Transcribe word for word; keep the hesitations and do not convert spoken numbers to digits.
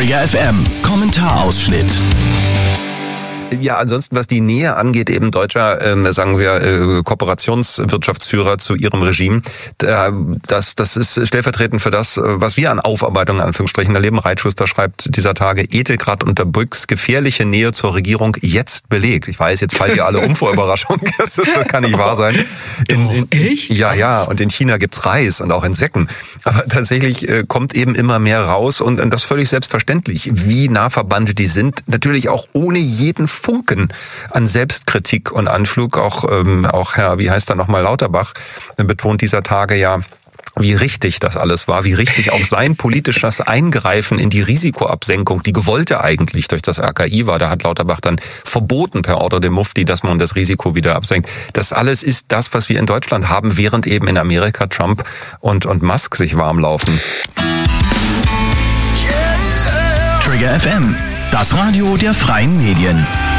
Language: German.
Trigger F M, Kommentarausschnitt. Ja, ansonsten, was die Nähe angeht, eben deutscher, äh, sagen wir, äh, Kooperationswirtschaftsführer zu ihrem Regime, da, das, das ist stellvertretend für das, was wir an Aufarbeitung, in Anführungsstrichen, erleben. Reitschuster schreibt dieser Tage, Ethikrat unter Brüggs gefährliche Nähe zur Regierung jetzt belegt. Ich weiß, jetzt fallt ihr alle um vor Überraschung. Das kann nicht wahr sein. In, in, Echt? Ja, ja, und in China gibt's Reis und auch Insekten. Aber tatsächlich äh, kommt eben immer mehr raus und, und das völlig selbstverständlich, wie nah verbandelt die sind. Natürlich auch ohne jeden Funken an Selbstkritik und Anflug. Auch, ähm, auch Herr, wie heißt er nochmal, Lauterbach, betont dieser Tage ja, wie richtig das alles war, wie richtig auch sein politisches Eingreifen in die Risikoabsenkung, die gewollte eigentlich durch das R K I war. Da hat Lauterbach dann verboten per Ordre dem Mufti, dass man das Risiko wieder absenkt. Das alles ist das, was wir in Deutschland haben, während eben in Amerika Trump und, und Musk sich warm laufen. Trigger F M, das Radio der freien Medien.